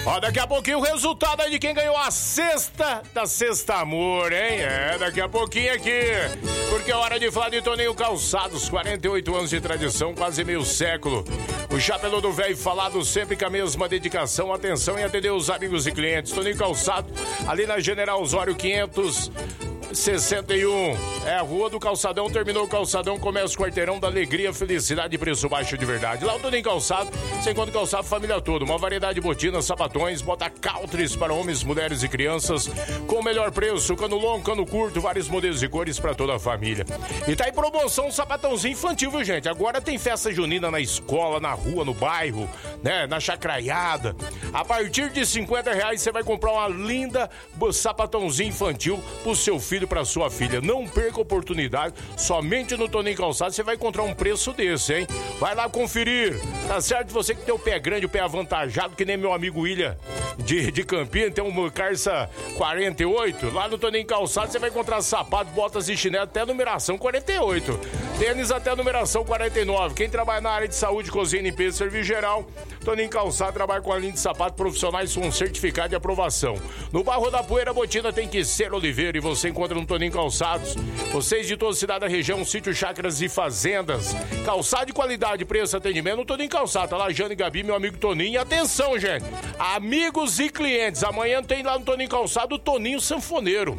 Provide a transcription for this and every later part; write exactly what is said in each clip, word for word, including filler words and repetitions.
Ó, daqui a pouquinho o resultado aí de quem ganhou a cesta da Sexta Amor, hein? É, daqui a pouquinho aqui. Porque é hora de falar de Toninho Calçados, quarenta e oito anos de tradição, quase meio século. O Chapeludo Velho falado sempre com a mesma dedicação, atenção em atender os amigos e clientes. Toninho Calçado, ali na General Osório quinhentos e sessenta e um. É a Rua do Calçadão, terminou o Calçadão, começa o quarteirão da alegria, felicidade e preço baixo de verdade. Lá o Toninho Calçado, você encontra calçado família toda, uma variedade de botinas, sapatões, bota countries para homens, mulheres e crianças, com o melhor preço, cano longo, cano curto, vários modelos e cores para toda a família. E tá em promoção um sapatãozinho infantil, viu, gente? Agora tem festa junina na escola, na rua, no bairro, né, na chacraiada. A partir de cinquenta reais você vai comprar uma linda sapatãozinho infantil pro seu filho, pra sua filha. Não perca a oportunidade, somente no Toninho Calçado você vai encontrar um preço desse, hein? Vai lá conferir, tá certo? Você que tem o pé grande, o pé avantajado, que nem meu amigo William de, de Campinas, tem um Carça quarenta e oito, lá no Toninho Calçado você vai encontrar sapato, botas e chinelo até numeração quarenta e oito, tênis até numeração quarenta e nove. Quem trabalha na área de saúde, cozinha, limpeza e serviço geral, Toninho Calçado trabalha com a linha de sapato profissionais com certificado de aprovação. No Barro da Poeira, botina tem que ser Oliveira, e você encontra no Toninho Calçados. Vocês de toda a cidade da região, sítio, chácaras e fazendas. Calçado de qualidade, preço, atendimento no Toninho Calçado. Tá lá, Jane e Gabi, meu amigo Toninho. E atenção, gente, amigos e clientes, amanhã tem lá no Toninho Calçado o Toninho Sanfoneiro,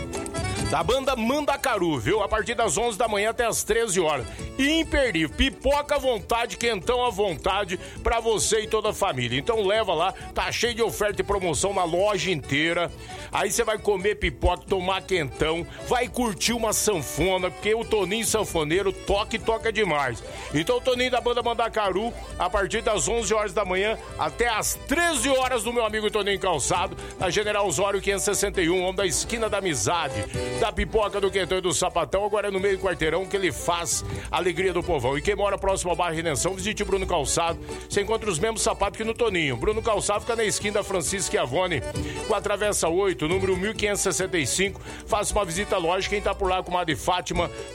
da banda Mandacaru, viu? A partir das onze da manhã até as treze horas. Imperdível. Pipoca à vontade, quentão à vontade pra você e toda a família. Então leva lá, tá cheio de oferta e promoção na loja inteira. Aí você vai comer pipoca, tomar quentão, vai curtir uma sanfona, porque o Toninho Sanfoneiro toca e toca demais. Então o Toninho da banda Mandacaru, a partir das onze horas da manhã até as treze horas do meu amigo Toninho Calçado, na General Osório quinhentos e sessenta e um, homem da esquina da amizade, da pipoca, do quentão e do sapatão. Agora é no meio do quarteirão que ele faz a alegria do povão. E quem mora próximo ao bairro Redenção, visite Bruno Calçado. Você encontra os mesmos sapatos que no Toninho. Bruno Calçado fica na esquina da Francisca Avone, com a Travessa oito, número mil quinhentos e sessenta e cinco. Faça uma visita à loja. Quem tá por lá com a de Fátima,